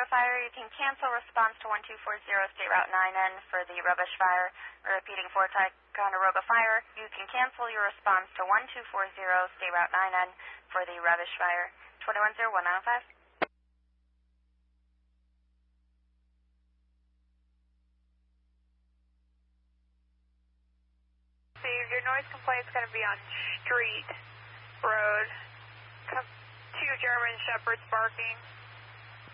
Fire. You can cancel response to 1240 State Route 9N for the Rubbish Fire. Repeating for Ticonderoga Fire. You can cancel your response to 1240 State Route 9N for the Rubbish Fire. 210195. So your noise complaint is going to be on Street Road. 2 German Shepherds barking.